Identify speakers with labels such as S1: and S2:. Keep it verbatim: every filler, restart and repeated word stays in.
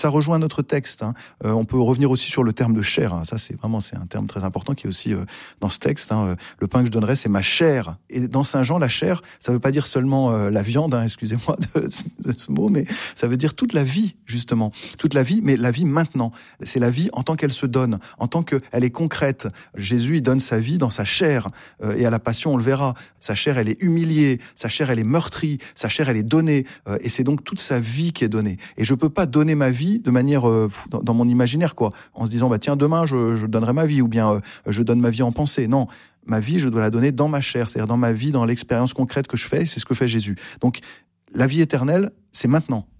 S1: Ça rejoint notre texte. Hein. Euh, on peut revenir aussi sur le terme de chair. Hein. Ça, c'est vraiment c'est un terme très important qui est aussi euh, dans ce texte. Hein. Le pain que je donnerai, c'est ma chair. Et dans Saint Jean, la chair, ça veut pas dire seulement euh, la viande. Hein, excusez-moi de, de ce mot, mais ça veut dire toute la vie justement, toute la vie, mais la vie maintenant. C'est la vie en tant qu'elle se donne, en tant qu'elle est concrète. Jésus, il donne sa vie dans sa chair. Euh, et à la Passion, on le verra. Sa chair, elle est humiliée. Sa chair, elle est meurtrie. Sa chair, elle est donnée. Euh, et c'est donc toute sa vie qui est donnée. Et je peux pas donner ma vie de manière euh, dans, dans mon imaginaire, quoi, en se disant bah tiens demain je, je donnerai ma vie ou bien euh, je donne ma vie en pensée. Non, ma vie je dois la donner dans ma chair, c'est-à-dire dans ma vie, dans l'expérience concrète que je fais. C'est ce que fait Jésus. Donc la vie éternelle, c'est maintenant.